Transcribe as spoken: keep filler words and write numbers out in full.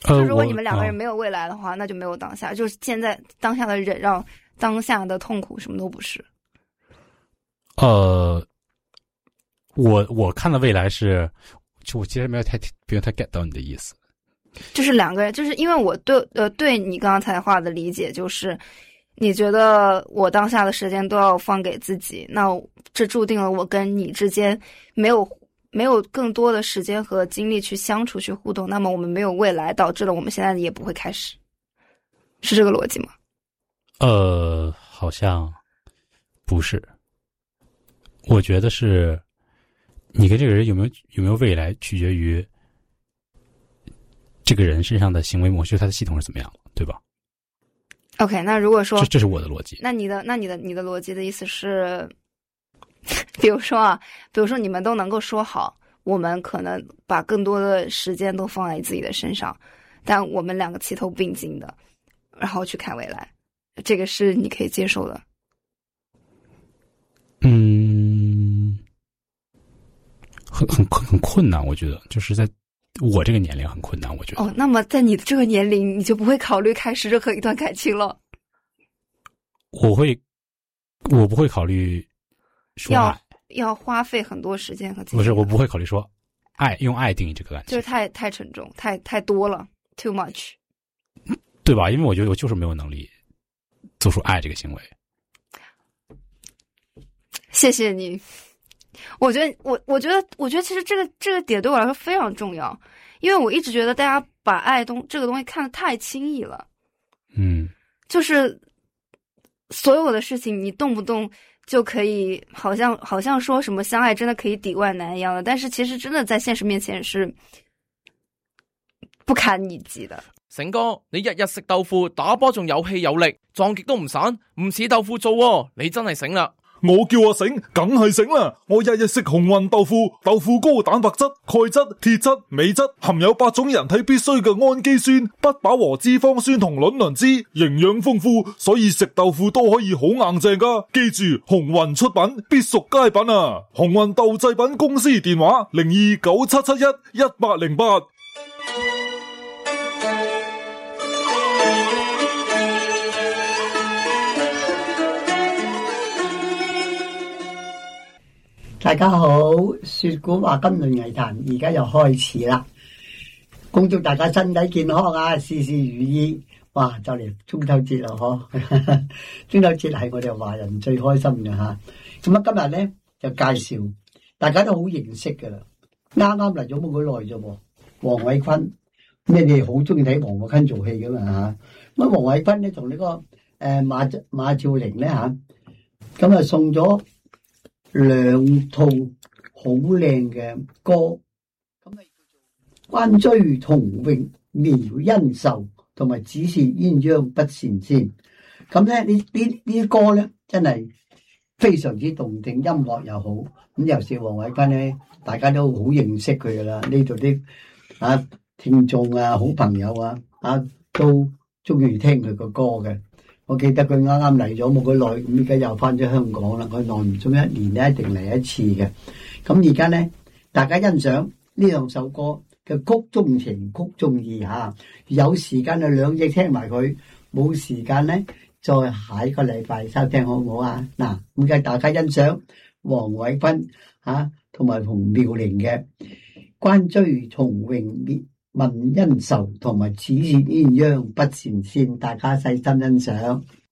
就如果你们两个人没有未来的话，呃、那就没有当下，就是现在当下的忍让，当下的痛苦什么都不是。 呃，我我看的未来是，就我其实没有太没有太 get 到你的意思。 就是两个人，就是因为我对呃对你刚才话的理解，就是你觉得我当下的时间都要放给自己，那这注定了我跟你之间没有没有更多的时间和精力去相处去互动，那么我们没有未来，导致了我们现在也不会开始，是这个逻辑吗？ 呃，好像不是，我觉得是你跟这个人有没有有没有未来，取决于这个人身上的行为模式，他的系统是怎么样的，对吧 ？OK， 那如果说这这是我的逻辑， 那你的那你的你的逻辑的意思是，比如说啊，比如说你们都能够说好，我们可能把更多的时间都放在自己的身上，但我们两个齐头并进的，然后去看未来，这个是你可以接受的。 嗯，很很很困难，我觉得就是在我这个年龄很困难，我觉得。 哦，那么在你的这个年龄，你就不会考虑开始任何一段感情了？ 我会，我不会考虑说爱， 要要花费很多时间和精力。 不是，我不会考虑说爱，用爱定义这个感情， 就是太太沉重，太太多了 ，too much， 对吧？因为我觉得我就是没有能力做出爱这个行为。 谢谢你。我觉得我我觉得我觉得其实这个这个点对我来说非常重要，因为我一直觉得大家把爱东这个东西看得太轻易了。 嗯， 就是所有的事情你动不动就可以，好像好像说什么相爱真的可以抵万难一样的，但是其实真的在现实面前是不堪一击的。 醒哥，你日日食豆腐，打波仲有氣有力，撞極都唔散，唔似豆腐做喎，你真係醒啦！ 我叫阿醒，梗係醒啦！我日日食紅運豆腐，豆腐高蛋白質、鈣質、鐵質、鎂質，含有八種人體必需嘅氨基酸、不飽和脂肪酸同卵磷脂，營養豐富，所以食豆腐都可以好硬淨噶。記住，紅運出品必屬佳品啊！紅運豆製品公司電話零二九七七一一八零八。 大家好，說古話今論藝壇而家又開始啦，恭祝大家身體健康啊，事事如意。哇，就嚟中秋節啦嗬！中秋節係我哋華人最開心嘅吓。咁啊，今日咧就介紹，大家都好認識噶啦，啱啱嚟咗冇幾耐啫喎。黃偉坤，咩你哋好中意睇黃偉坤做戲噶嘛吓？咁黃偉坤咧同呢個誒、呃、馬馬照玲咧吓，咁啊送咗兩套好靚嘅歌，咁啊叫做關雎同詠描恩仇，同埋只是鴛鴦不羨仙。咁咧呢呢呢啲歌咧真係非常之動聽，音樂又好。咁尤其是黃偉坤咧，大家都好認識佢噶啦。呢度啲啊聽眾啊、好朋友啊啊都中意聽佢個歌嘅。我記得佢啱啱嚟咗冇幾耐，咁而家又翻咗香港啦。佢耐唔中一年咧，一定嚟一次嘅。咁而家咧，大家欣賞呢兩首歌嘅曲中情、曲中意嚇。有時間就兩隻聽埋佢，冇時間咧再下一個禮拜收聽好唔好啊？嗱，咁而家大家欣賞黃偉坤嚇同埋洪妙玲嘅關雎同詠問恩仇，同埋只是鴛鴦不羨仙，大家細心欣賞。